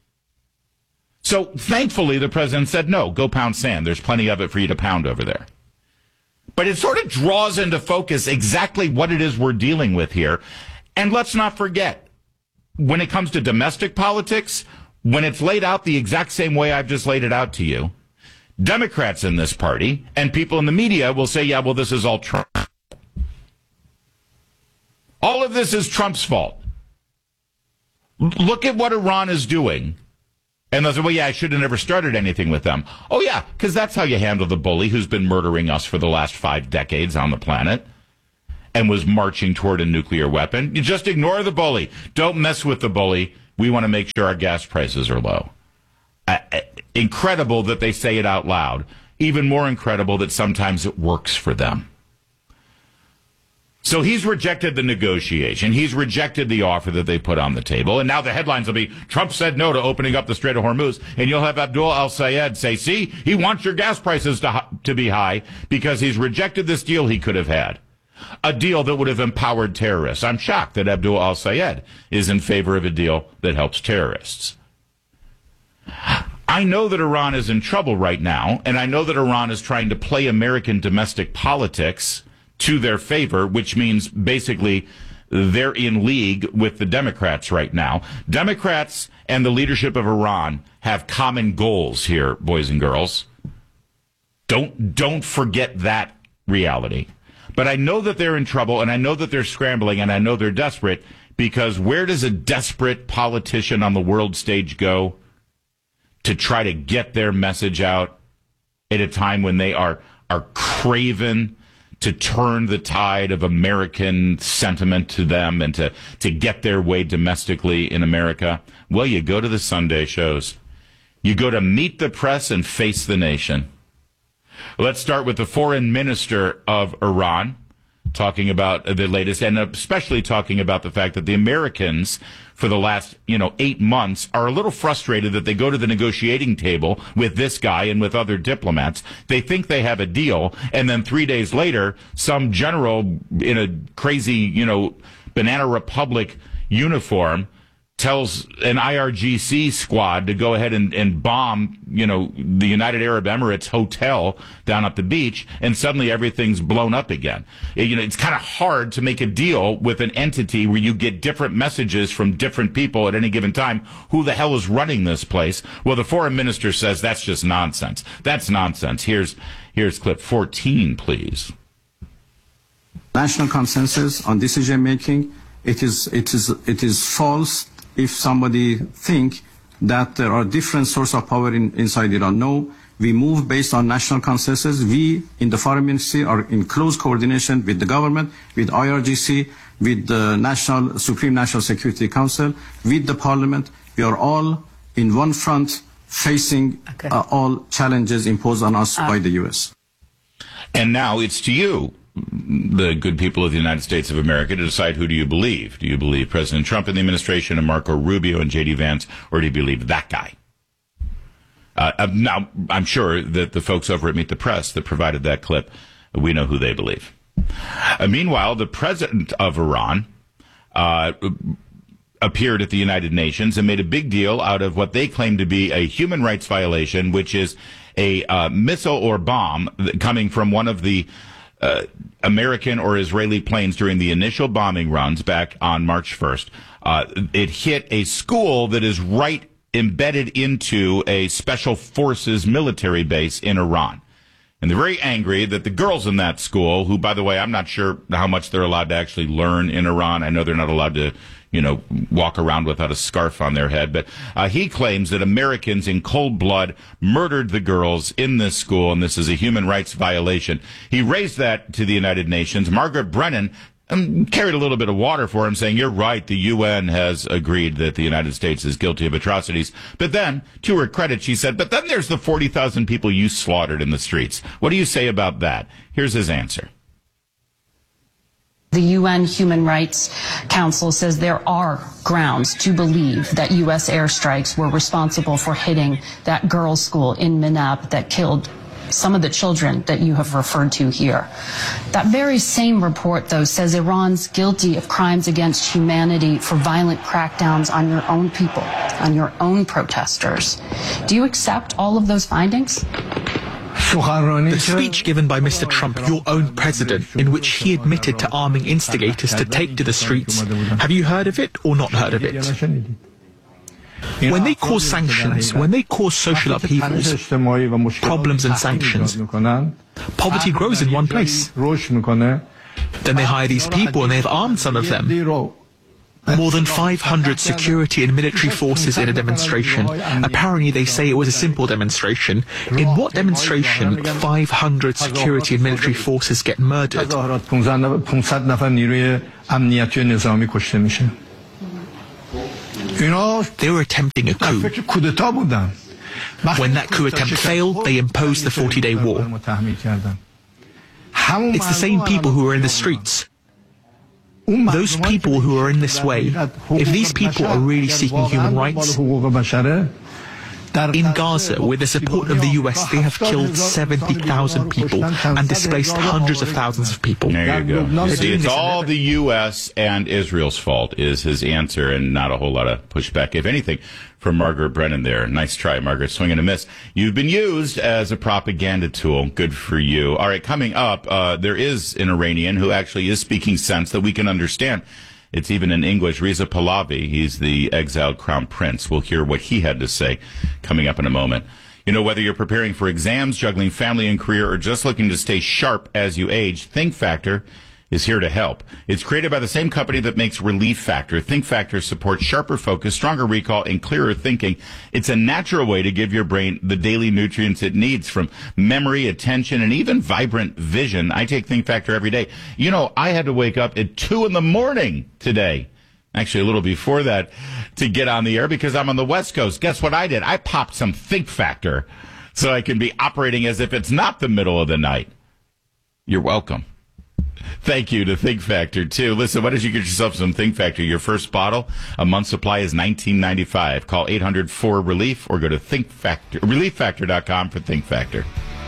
So thankfully, the president said, no, go pound sand. There's plenty of it for you to pound over there. But it sort of draws into focus exactly what it is we're dealing with here. And let's not forget, when it comes to domestic politics, when it's laid out the exact same way I've just laid it out to you, Democrats in this party and people in the media will say, yeah, well, this is all Trump. All of this is Trump's fault. Look at what Iran is doing. And they'll say, well, yeah, I should have never started anything with them. Oh, yeah, because that's how you handle the bully who's been murdering us for the last five decades on the planet and was marching toward a nuclear weapon. You just ignore the bully. Don't mess with the bully. We want to make sure our gas prices are low. Uh, incredible that they say it out loud. Even more incredible that sometimes it works for them. So he's rejected the negotiation. He's rejected the offer that they put on the table. And now the headlines will be, Trump said no to opening up the Strait of Hormuz. And you'll have Abdul al-Sayed say, see, he wants your gas prices to, to be high because he's rejected this deal he could have had. A deal that would have empowered terrorists. I'm shocked that Abdul al-Sayed is in favor of a deal that helps terrorists. I know that Iran is in trouble right now, and I know that Iran is trying to play American domestic politics to their favor, which means basically they're in league with the Democrats right now. Democrats and the leadership of Iran have common goals here, boys and girls. Don't, don't forget that reality. But I know that they're in trouble, and I know that they're scrambling, and I know they're desperate, because where does a desperate politician on the world stage go to try to get their message out at a time when they are, are craven to turn the tide of American sentiment to them and to, to get their way domestically in America? Well, you go to the Sunday shows. You go to Meet the Press and Face the Nation. Let's start with the foreign minister of Iran, talking about the latest, and especially talking about the fact that the Americans, for the last, you know, eight months, are a little frustrated that they go to the negotiating table with this guy and with other diplomats. They think they have a deal, and then three days later, some general in a crazy, you know, Banana Republic uniform tells an I R G C squad to go ahead and, and bomb, you know, the United Arab Emirates hotel down at the beach, and suddenly everything's blown up again. It, you know, it's kind of hard to make a deal with an entity where you get different messages from different people at any given time. Who the hell is running this place? Well, the foreign minister says that's just nonsense. That's nonsense. Here's, here's clip fourteen, please. National consensus on decision making. It is, it is, it is false if somebody think that there are different sources of power in, inside Iran. No, we move based on national consensus. We in the foreign ministry are in close coordination with the government, with I R G C, with the National Supreme National Security Council, with the parliament. We are all in one front facing okay. uh, all challenges imposed on us uh, by the U S. And now it's to you, the good people of the United States of America, to decide who do you believe. Do you believe President Trump and the administration and Marco Rubio and J D Vance, or do you believe that guy? Uh, now, I'm sure that the folks over at Meet the Press that provided that clip, we know who they believe. Uh, meanwhile, the president of Iran uh, appeared at the United Nations and made a big deal out of what they claim to be a human rights violation, which is a uh, missile or bomb coming from one of the Uh, American or Israeli planes during the initial bombing runs back on March first. Uh, it hit a school that is right embedded into a special forces military base in Iran. And they're very angry that the girls in that school, who, by the way, I'm not sure how much they're allowed to actually learn in Iran. I know they're not allowed to, you know, walk around without a scarf on their head. But uh, he claims that Americans in cold blood murdered the girls in this school, and this is a human rights violation. He raised that to the United Nations. Margaret Brennan um, carried a little bit of water for him, saying, you're right, the U N has agreed that the United States is guilty of atrocities. But then, to her credit, she said, but then there's the forty thousand people you slaughtered in the streets. What do you say about that? Here's his answer. The U N Human Rights Council says there are grounds to believe that U S airstrikes were responsible for hitting that girls' school in Minab that killed some of the children that you have referred to here. That very same report, though, says Iran's guilty of crimes against humanity for violent crackdowns on your own people, on your own protesters. Do you accept all of those findings? The speech given by Mister Trump, your own president, in which he admitted to arming instigators to take to the streets, have you heard of it or not heard of it? When they cause sanctions, when they cause social upheavals, problems and sanctions, poverty grows in one place. Then they hire these people and they have armed some of them. More than five hundred security and military forces in a demonstration. Apparently they say it was a simple demonstration. In what demonstration five hundred security and military forces get murdered? They were attempting a coup. When that coup attempt failed, they imposed the forty-day war. It's the same people who are in the streets. Those people who are in this way, if these people are really seeking human rights, in Gaza, with the support of the U S, they have killed seventy thousand people and displaced hundreds of thousands of people. There you go. You see, it's all the U S and Israel's fault is his answer, and not a whole lot of pushback, if anything, from Margaret Brennan there. Nice try, Margaret. Swing and a miss. You've been used as a propaganda tool. Good for you. All right, coming up, uh, there is an Iranian who actually is speaking sense that we can understand. It's even in English. Reza Pahlavi, he's the exiled crown prince. We'll hear what he had to say coming up in a moment. You know, whether you're preparing for exams, juggling family and career, or just looking to stay sharp as you age, Think Factor is here to help. It's created by the same company that makes Relief Factor. Think Factor supports sharper focus, stronger recall, and clearer thinking. It's a natural way to give your brain the daily nutrients it needs, from memory, attention, and even vibrant vision. I take Think Factor every day. You know, I had to wake up at two in the morning today, actually a little before that, to get on the air because I'm on the West Coast. Guess what I did? I popped some Think Factor so I can be operating as if it's not the middle of the night. You're welcome. Thank you to Think Factor, too. Listen, why don't you get yourself some Think Factor? Your first bottle, a month's supply is nineteen ninety-five. Call eight hundred four relief or go to Think Factor, relief factor dot com for Think Factor.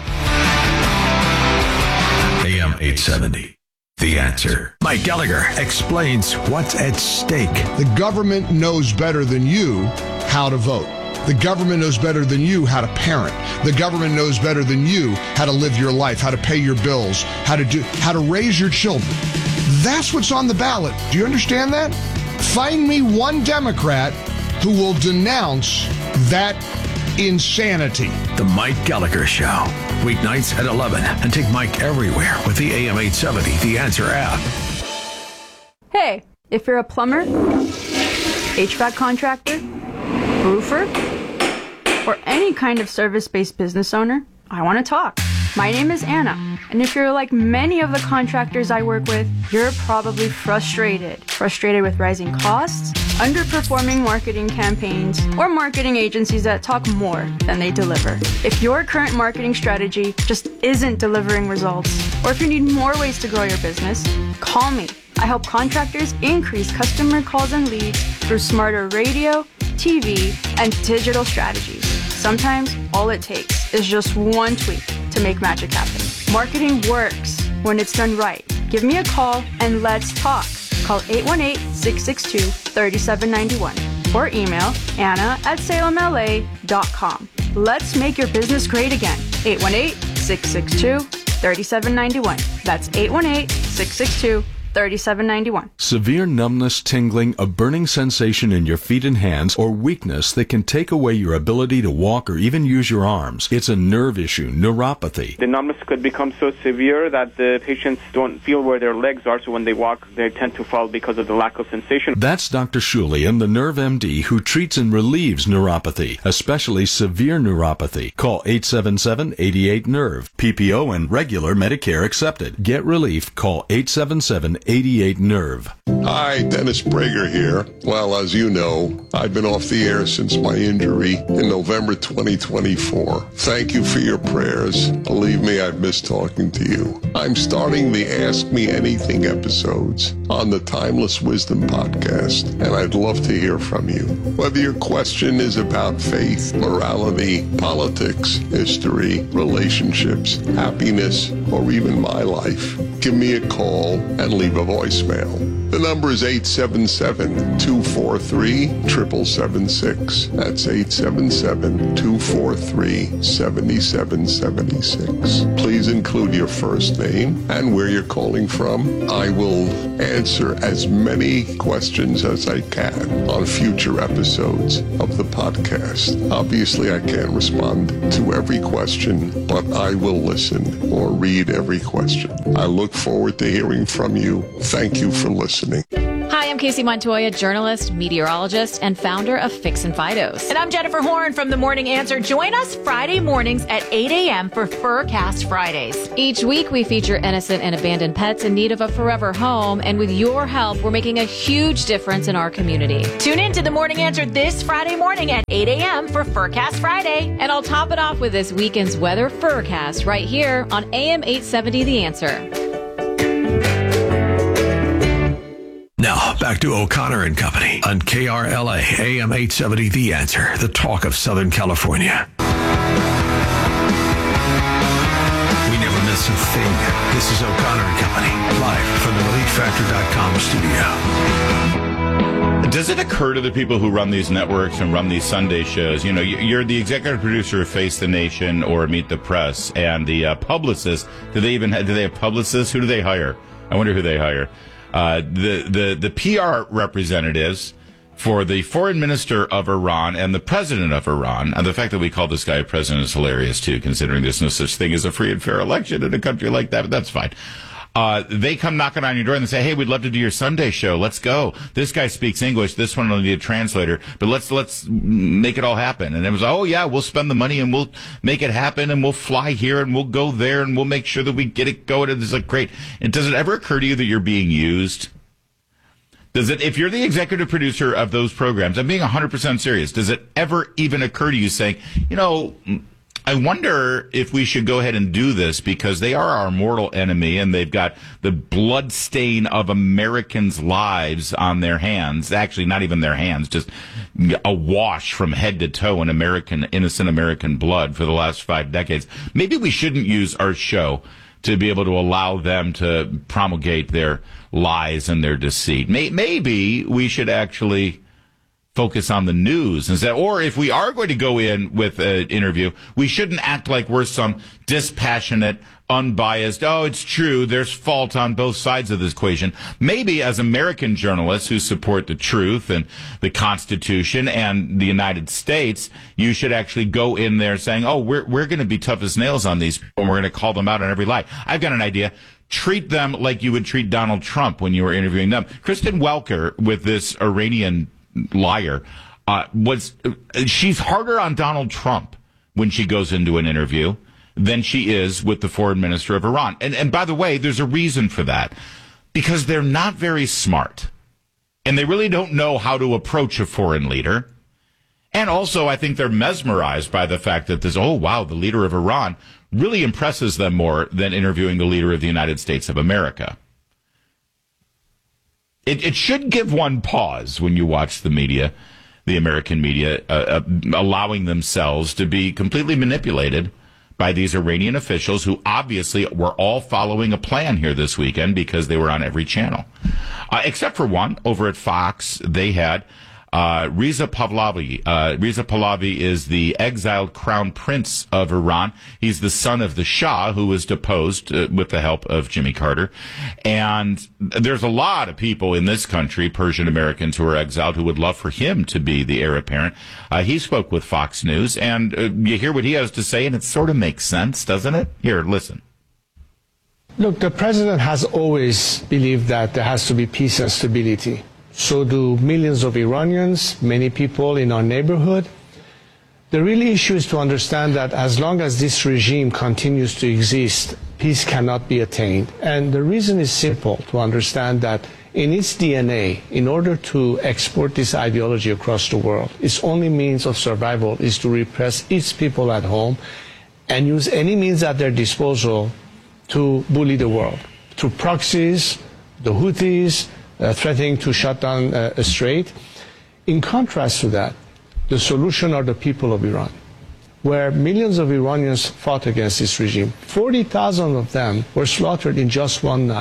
A M eight seventy. The Answer. Mike Gallagher explains what's at stake. The government knows better than you how to vote. The government knows better than you how to parent. The government knows better than you how to live your life, how to pay your bills, how to do, how to raise your children. That's what's on the ballot. Do you understand that? Find me one Democrat who will denounce that insanity. The Mike Gallagher Show. Weeknights at eleven. And take Mike everywhere with the A M eight seventy The Answer app. Hey, if you're a plumber, H V A C contractor, roofer, or any kind of service-based business owner, I want to talk. My name is Anna, and if you're like many of the contractors I work with, you're probably frustrated. Frustrated with rising costs, underperforming marketing campaigns, or marketing agencies that talk more than they deliver. If your current marketing strategy just isn't delivering results, or if you need more ways to grow your business, call me. I help contractors increase customer calls and leads through smarter radio, T V, and digital strategies. Sometimes all it takes is just one tweak to make magic happen. Marketing works when it's done right. Give me a call and let's talk. Call eight one eight, six six two, three seven nine one or email Anna at salem L A dot com. Let's make your business great again. eight one eight, six six two, three seven nine one. That's eight one eight, six six two, three seven nine one. Severe numbness, tingling, a burning sensation in your feet and hands, or weakness that can take away your ability to walk or even use your arms. It's a nerve issue, neuropathy. The numbness could become so severe that the patients don't feel where their legs are, so when they walk, they tend to fall because of the lack of sensation. That's Doctor Shulian, the Nerve M D, who treats and relieves neuropathy, especially severe neuropathy. Call eight seven seven, eight eight, nerve. P P O and regular Medicare accepted. Get relief. Call eight seven seven, eight eight, nerve. Hi, Dennis Prager here. Well, as you know, I've been off the air since my injury in November twenty twenty-four. Thank you for your prayers. Believe me, I've missed talking to you. I'm starting the Ask Me Anything episodes on the Timeless Wisdom podcast, and I'd love to hear from you. Whether your question is about faith, morality, politics, history, relationships, happiness, or even my life, give me a call and leave a voicemail. The number is eight seven seven, two four three, seven seven seven six. That's eight seven seven, two four three, seven seven seven six. Please include your first name and where you're calling from. I will answer as many questions as I can on future episodes of the podcast. Obviously, I can't respond to every question, but I will listen or read every question. I look forward to hearing from you. Thank you for listening. Hi, I'm Casey Montoya, journalist, meteorologist, and founder of Fix and Fidos. And I'm Jennifer Horn from The Morning Answer. Join us Friday mornings at eight a.m. for Furcast Fridays. Each week, we feature innocent and abandoned pets in need of a forever home. And with your help, we're making a huge difference in our community. Tune in to The Morning Answer this Friday morning at eight a.m. for Furcast Friday. And I'll top it off with this weekend's weather Furcast right here on A M eight seventy The Answer. Now, back to O'Connor and Company on K R L A, A M eight seventy, The Answer, the talk of Southern California. We never miss a thing. This is O'Connor and Company, live from the relief factor dot com studio. Does it occur to the people who run these networks and run these Sunday shows, you know, you're the executive producer of Face the Nation or Meet the Press, and the uh, publicists, do they even have, do they have publicists? Who do they hire? I wonder who they hire. Uh, the, the, the P R representatives for the foreign minister of Iran and the president of Iran, and the fact that we call this guy a president is hilarious, too, considering there's no such thing as a free and fair election in a country like that, but that's fine. Uh, they come knocking on your door and they say, hey, we'd love to do your Sunday show. Let's go. This guy speaks English. This one will need a translator, but let's, let's make it all happen. And it was, oh yeah, we'll spend the money and we'll make it happen and we'll fly here and we'll go there and we'll make sure that we get it going. And it's like, great. And does it ever occur to you that you're being used? Does it, if you're the executive producer of those programs, I'm being one hundred percent serious, does it ever even occur to you saying, you know, I wonder if we should go ahead and do this because they are our mortal enemy and they've got the blood stain of Americans' lives on their hands. Actually, not even their hands, just awash from head to toe in American, innocent American blood for the last five decades. Maybe we shouldn't use our show to be able to allow them to promulgate their lies and their deceit. Maybe we should actually focus on the news instead. Or if we are going to go in with an interview, we shouldn't act like we're some dispassionate, unbiased, oh, it's true, there's fault on both sides of this equation. Maybe as American journalists who support the truth and the Constitution and the United States, you should actually go in there saying, oh, we're, we're going to be tough as nails on these people and we're going to call them out on every lie. I've got an idea. Treat them like you would treat Donald Trump when you were interviewing them. Kristen Welker with this Iranian liar uh, was uh, she's harder on Donald Trump when she goes into an interview than she is with the foreign minister of Iran. And and by the way, there's a reason for that, because they're not very smart and they really don't know how to approach a foreign leader. And also, I think they're mesmerized by the fact that this, oh, wow, the leader of Iran really impresses them more than interviewing the leader of the United States of America. It, it should give one pause when you watch the media, the American media, uh, uh, allowing themselves to be completely manipulated by these Iranian officials who obviously were all following a plan here this weekend because they were on every channel. Uh, except for one, over at Fox, they had uh, Reza Pahlavi. Uh, Reza Pahlavi is the exiled crown prince of Iran. He's the son of the Shah, who was deposed uh, with the help of Jimmy Carter. And there's a lot of people in this country, Persian Americans who are exiled, who would love for him to be the heir apparent. Uh, he spoke with Fox News, and uh, you hear what he has to say, and it sort of makes sense, doesn't it? Here, listen. Look, the president has always believed that there has to be peace and stability. So do millions of Iranians, many people in our neighborhood. The real issue is to understand that as long as this regime continues to exist, peace cannot be attained. And the reason is simple, to understand that in its D N A, in order to export this ideology across the world, its only means of survival is to repress its people at home and use any means at their disposal to bully the world, through proxies, the Houthis, Uh, threatening to shut down uh, a strait. In contrast to that, the solution are the people of Iran, where millions of Iranians fought against this regime. forty thousand of them were slaughtered in just one night.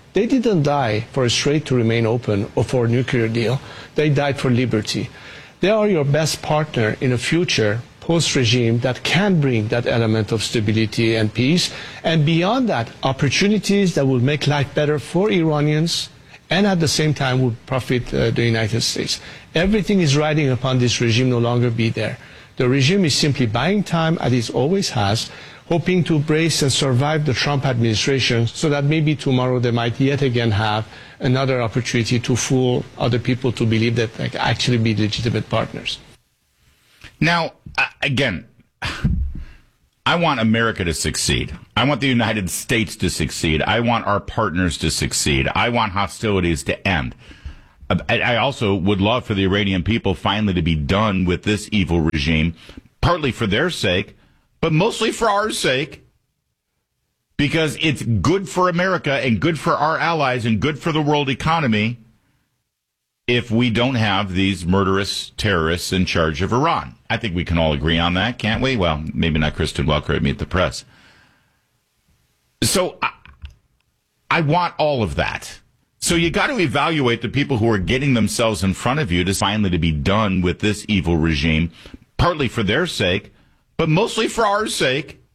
They didn't die for a strait to remain open or for a nuclear deal. They died for liberty. They are your best partner in a future post-regime that can bring that element of stability and peace. And beyond that, opportunities that will make life better for Iranians and at the same time will profit uh, the United States. Everything is riding upon this regime no longer be there. The regime is simply buying time, as it always has, hoping to brace and survive the Trump administration so that maybe tomorrow they might yet again have another opportunity to fool other people to believe that they can actually be legitimate partners. Now, again, I want America to succeed. I want the United States to succeed. I want our partners to succeed. I want hostilities to end. I also would love for the Iranian people finally to be done with this evil regime, partly for their sake, but mostly for our sake, because it's good for America and good for our allies and good for the world economy if we don't have these murderous terrorists in charge of Iran. I think we can all agree on that, can't we? Well, maybe not Kristen Welker at Meet the Press. So I, I want all of that. So you got to evaluate the people who are getting themselves in front of you to finally to be done with this evil regime, partly for their sake, but mostly for our sake,